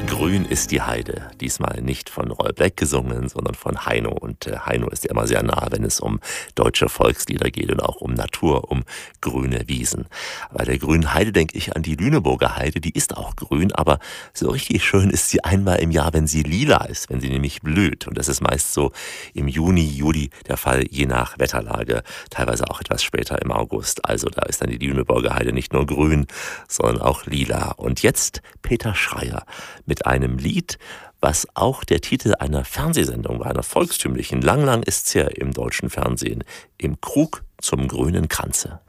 Grün ist die Heide. Diesmal nicht von Roy Black gesungen, sondern von Heino. Und Heino ist ja immer sehr nah, wenn es um deutsche Volkslieder geht und auch um Natur, um grüne Wiesen. Bei der grünen Heide denke ich an die Lüneburger Heide. Die ist auch grün, aber so richtig schön ist sie einmal im Jahr, wenn sie lila ist, wenn sie nämlich blüht. Und das ist meist so im Juni, Juli der Fall, je nach Wetterlage. Teilweise auch etwas später im August. Also da ist dann die Lüneburger Heide nicht nur grün, sondern auch lila. Und jetzt Peter Schreier mit einem Lied, was auch der Titel einer Fernsehsendung war, einer volkstümlichen. Lang, lang ist's her im deutschen Fernsehen. Im Krug zum grünen Kranze.